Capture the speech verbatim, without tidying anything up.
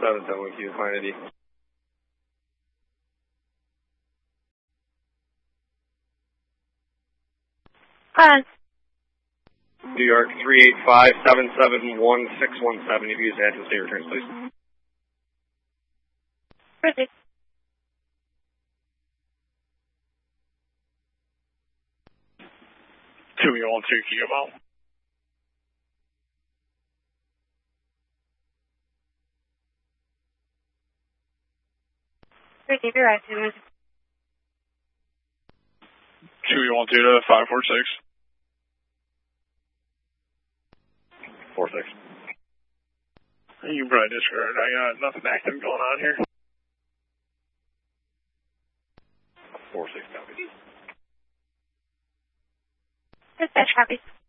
seven seven one Q, client I D. Hi. New York three eight five seven seven one six one seven. If you use address state returns, please. Ready. two one two Q M O. Ready, be right to it. two one two to five four six. four six. You can probably disregard. I got nothing active going on here. four six, copy. Dispatch copy.